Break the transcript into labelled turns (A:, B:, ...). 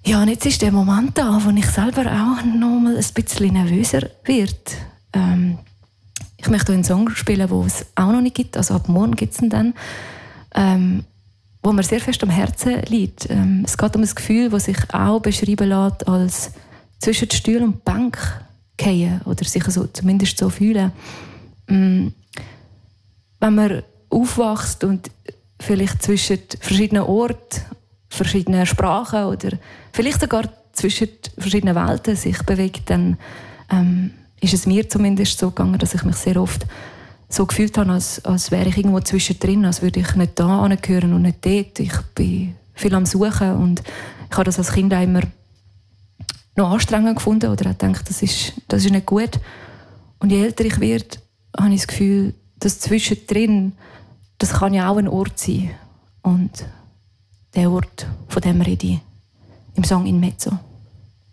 A: Ja, und jetzt ist der Moment da, wo ich selber auch noch mal ein bisschen nervöser werde. Ich möchte einen Song spielen, den es auch noch nicht gibt. Also ab morgen gibt es ihn dann. Wo mir sehr fest am Herzen liegt. Es geht um ein Gefühl, das sich auch beschreiben lässt als zwischen Stuhl und Bank fallen oder sich so, zumindest so fühlen. Wenn man aufwächst und vielleicht zwischen verschiedenen Orten, verschiedenen Sprachen oder vielleicht sogar zwischen verschiedenen Welten sich bewegt, dann ist es mir zumindest so gegangen, dass ich mich sehr oft so gefühlt habe, als wäre ich irgendwo zwischendrin, als würde ich nicht da angehören und nicht dort. Ich bin viel am Suchen und ich habe das als Kind auch immer noch anstrengend gefunden oder auch gedacht, das ist nicht gut. Und je älter ich werde, habe ich das Gefühl, dass zwischendrin, das kann ja auch ein Ort sein. Und der Ort, von dem rede ich im Song «In Mezzo».